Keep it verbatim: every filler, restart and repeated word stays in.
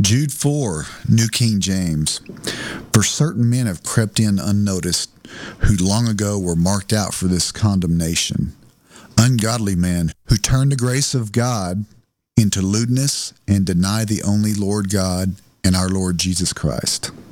Jude four, New King James. For certain men have crept in unnoticed, who long ago were marked out for this condemnation. Ungodly men who turn the grace of God into lewdness and deny the only Lord God and our Lord Jesus Christ.